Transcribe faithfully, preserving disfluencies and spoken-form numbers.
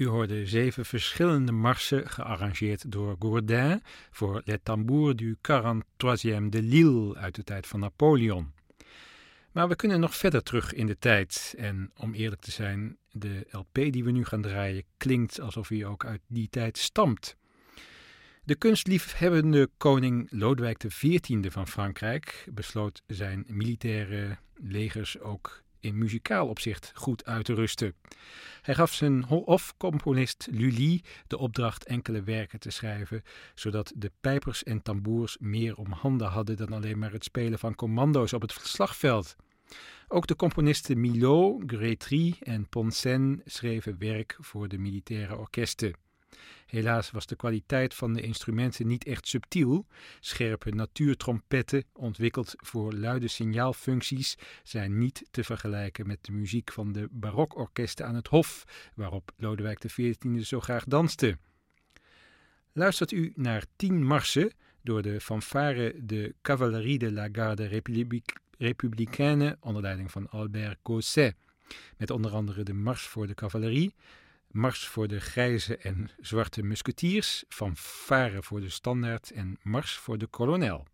U hoorde zeven verschillende marsen gearrangeerd door Gourdin voor Les Tambours du quarante-troisième de Lille uit de tijd van Napoleon. Maar we kunnen nog verder terug in de tijd en om eerlijk te zijn, de L P die we nu gaan draaien klinkt alsof hij ook uit die tijd stamt. De kunstliefhebbende koning Lodewijk de veertiende van Frankrijk besloot zijn militaire legers ook in muzikaal opzicht goed uit te rusten. Hij gaf zijn hofcomponist Lully de opdracht enkele werken te schrijven, zodat de pijpers en tamboers meer om handen hadden dan alleen maar het spelen van commando's op het slagveld. Ook de componisten Milhaud, Grétry en Ponsen schreven werk voor de militaire orkesten. Helaas was de kwaliteit van de instrumenten niet echt subtiel. Scherpe natuurtrompetten, ontwikkeld voor luide signaalfuncties, zijn niet te vergelijken met de muziek van de barokorkesten aan het Hof, waarop Lodewijk de veertiende zo graag danste. Luistert u naar tien marsen door de fanfare de Cavalerie de la Garde République, Républicaine onder leiding van Albert Gausset, met onder andere de Mars voor de cavalerie, Mars voor de grijze en zwarte musketiers, fanfare voor de standaard en Mars voor de kolonel.